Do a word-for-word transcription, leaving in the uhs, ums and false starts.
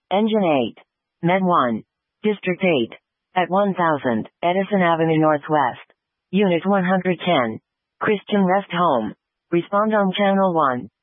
Engine eight. Med one. District eight. At one thousand, Edison Avenue Northwest. Unit one hundred ten. Christian Rest Home. Respond on Channel one.